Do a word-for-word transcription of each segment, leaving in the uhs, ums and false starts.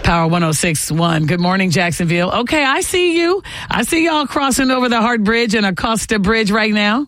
Power one oh six point one. Good morning, Jacksonville. Okay, I see you. I see y'all crossing over the Hart Bridge and Acosta Bridge right now.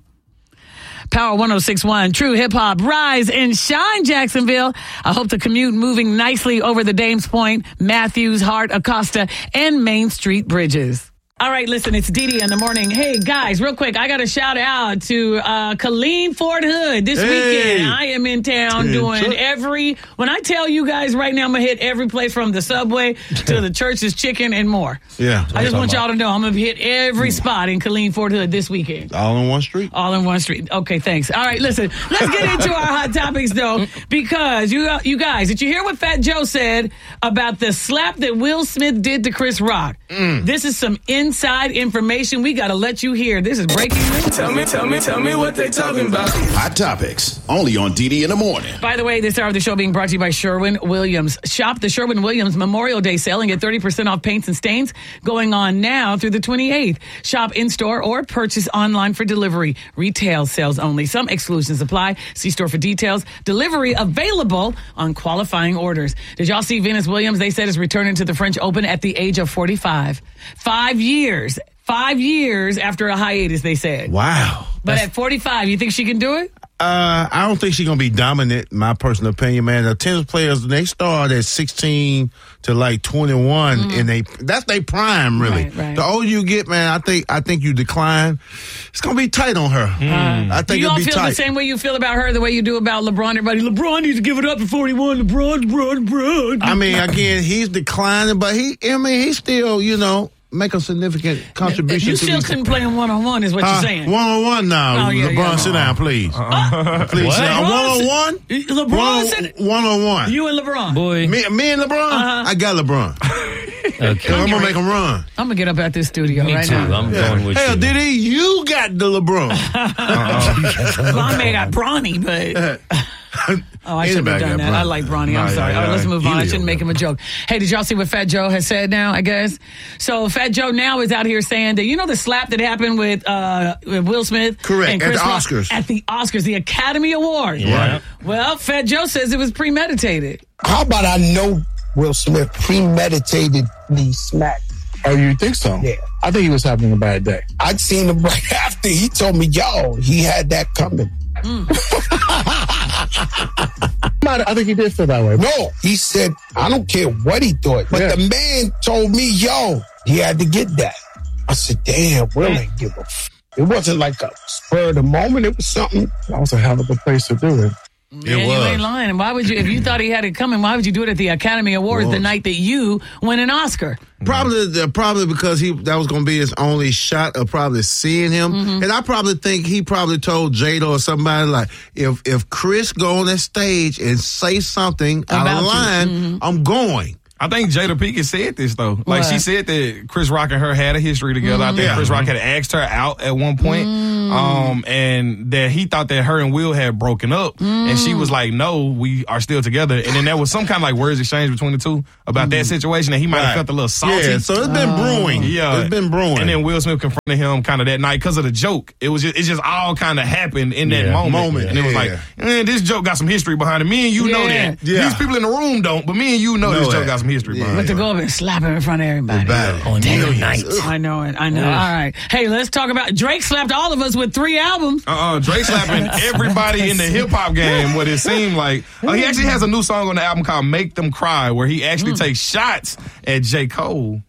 Power one oh six point one. True hip hop. Rise and shine, Jacksonville. I hope the commute moving nicely over the Dames Point, Matthews, Hart, Acosta, and Main Street bridges. All right, listen, it's Dee Dee in the morning. Hey, guys, real quick, I got to shout out to uh, Colleen Fort Hood this hey. weekend. I am in town doing every, when I tell you guys right now, I'm going to hit every place from the Subway to the Church's Chicken and more. Yeah. I just want y'all to know I'm going to hit every spot in Colleen Fort Hood this weekend. All in one street? All in one street. Okay, thanks. All right, listen, let's get into our hot topics, though, because you you guys, did you hear what Fat Joe said about the slap that Will Smith did to Chris Rock? Mm. This is some inside information we got to let you hear. This is breaking news. Tell me, tell me, tell me what they talking about. Hot topics, only on Dee Dee in the morning. By the way, this hour of the show being brought to you by Sherwin-Williams. Shop the Sherwin-Williams Memorial Day sale and get thirty percent off paints and stains going on now through the twenty-eighth. Shop in-store or purchase online for delivery. Retail sales only. Some exclusions apply. See store for details. Delivery available on qualifying orders. Did y'all see Venus Williams? They said is returning to the French Open at the age of forty-five. Five years. Five years after a hiatus, they said. Wow. But That's, at forty-five, you think she can do it? Uh, I don't think she's going to be dominant, my personal opinion, man. The tennis players, they start at sixteen to like twenty-one, mm. and they that's their prime, really. Right, right. The older you get, man, I think I think you decline. It's going to be tight on her. Mm. I think you it'll all be feel tight. the same way you feel about her, the way you do about LeBron. Everybody, LeBron needs to give it up at forty-one. LeBron, LeBron, LeBron. I mean, again, he's declining, but he, I mean, he's still, you know, make a significant contribution. You to still these... couldn't play him one-on-one is what uh, you're saying. One-on-one now. Oh, yeah, LeBron, yeah. sit down, please. Uh, please what? sit down. One-on-one? LeBron one, said it. One-on-one. You and LeBron. Boy. Me, me and LeBron? Uh-huh. I got LeBron. Okay. I'm going to make him run. I'm going to get up at this studio Me right too. now. I'm Yeah. going with Hell, you. Diddy, you got the LeBron. uh-uh. Well, I may got Bronny, but... Oh, I shouldn't have done that. Bronny. I like Bronny. I'm no, sorry. Yeah, All right, yeah. let's move on. I Helio, shouldn't make him a joke. Hey, did y'all see what Fat Joe has said now, I guess? So Fat Joe now is out here saying that, you know the slap that happened with, uh, with Will Smith? Correct, and at Chris the Rock? Oscars. At the Oscars, the Academy Awards. Yeah. Well, Fat Joe says it was premeditated. How about I know Will Smith premeditated the smack? Oh, you think so? Yeah. I think he was having a bad day. I'd seen him right after. He told me, yo, he had that coming. Mm. I think he did feel that way. No, he said, I don't care what he thought. But Yeah. the man told me, yo, he had to get that. I said, damn, Will ain't give a f-. It wasn't like a spur of the moment. It was something. That was a hell of a place to do it. Yeah, you ain't lying. And why would you, if you thought he had it coming, why would you do it at the Academy Awards the night that you win an Oscar? Probably, probably because he that was going to be his only shot of probably seeing him, Mm-hmm. and I probably think he probably told Jada or somebody like, if if Chris go on that stage and say something out About of you. line, Mm-hmm. I'm going. I think Jada Pinkett said this, though. Like, What? she said that Chris Rock and her had a history together. I think Yeah. Chris Rock had asked her out at one point, um, and that he thought that her and Will had broken up. And she was like, no, we are still together. And then there was some kind of, like, words exchange between the two about that situation, that he might have Right. felt a little salty. Yeah, so it's been brewing. Yeah. It's been brewing. And then Will Smith confronted him kind of that night because of the joke. It was just, it just all kind of happened in that Yeah. moment. Moment, And it was yeah. like, eh, this joke got some history behind it. Me and you know Yeah. that. Yeah. These people in the room don't, but me and you know, Know this joke that. got some history behind But it. to go up and slap him in front of everybody. Bad. On your night. I know it. I know. All right. Hey, let's talk about Drake slapped all of us with three albums. Uh-uh, Drake slapping everybody in the hip-hop game, what it seemed like. Uh, he actually has a new song on the album called Make Them Cry, where he actually Mm. takes shots at J. Cole.